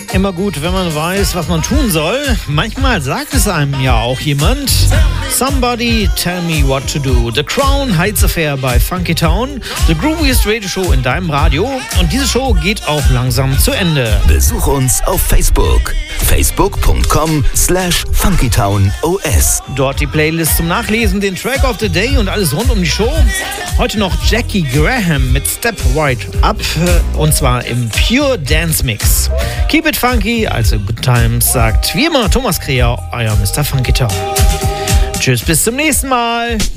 Immer gut, wenn man weiß, was man tun soll. Manchmal sagt es einem ja auch jemand. Somebody tell me what to do. The Crown Heights Affair bei Funky Town. The Grooviest Radio Show in deinem Radio. Und diese Show geht auch langsam zu Ende. Besuch uns auf Facebook. facebook.com/funkytownos. Dort die Playlist zum Nachlesen, den Track of the Day und alles rund um die Show. Heute noch Jackie Graham mit Step Right Up. Und zwar im Pure Dance Mix. Keep it funky, also good times, sagt wie immer Thomas Kreher, euer Mr. Funky Town. Tschüss, bis zum nächsten Mal.